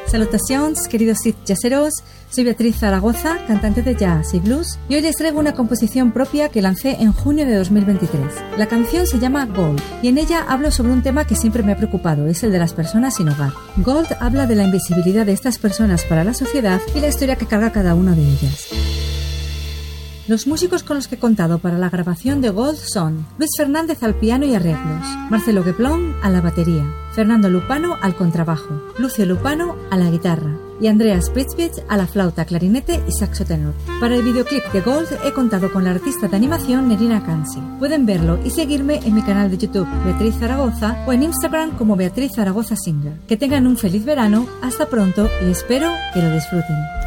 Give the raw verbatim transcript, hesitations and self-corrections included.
Salutations, queridos Sith jazzeros, soy Beatriz Zaragoza, cantante de jazz y blues, y hoy les traigo una composición propia que lancé en junio de dos mil veintitrés. La canción se llama Gold, y en ella hablo sobre un tema que siempre me ha preocupado, es el de las personas sin hogar. Gold habla de la invisibilidad de estas personas para la sociedad y la historia que carga cada una de ellas. Los músicos con los que he contado para la grabación de Gold son Luis Fernández al piano y arreglos, Marcelo Geplón a la batería, Fernando Lupano al contrabajo, Lucio Lupano a la guitarra y Andreas Pritzwitz a la flauta, clarinete y saxo tenor. Para el videoclip de Gold he contado con la artista de animación Nerina Kansi. Pueden verlo y seguirme en mi canal de YouTube Beatriz Zaragoza o en Instagram como Beatriz Zaragoza Singer. Que tengan un feliz verano, hasta pronto y espero que lo disfruten.